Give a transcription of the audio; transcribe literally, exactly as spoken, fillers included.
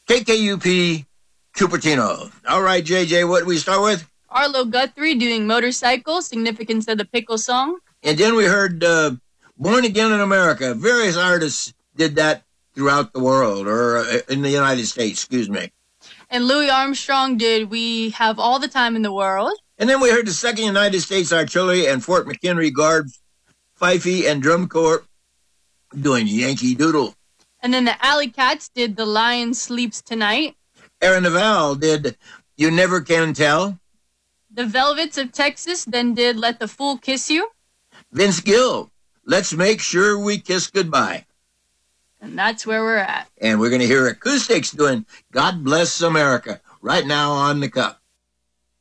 K K U P, Cupertino. All right, J J, what do we start with? Arlo Guthrie doing Motorcycle, Significance of the Pickle Song. And then we heard uh, Born Again in America. Various artists did that throughout the world, or uh, in the United States, excuse me. And Louis Armstrong did We Have All the Time in the World. And then we heard the second United States Artillery and Fort McHenry Guard, Fifey and Drum Corps doing Yankee Doodle. And then the Alley Cats did The Lion Sleeps Tonight. Aaron Naval did You Never Can Tell. The Velvets of Texas then did Let the Fool Kiss You. Vince Gill, Let's Make Sure We Kiss Goodbye. And that's where we're at. And we're going to hear Acoustics doing God Bless America right now on the Cup.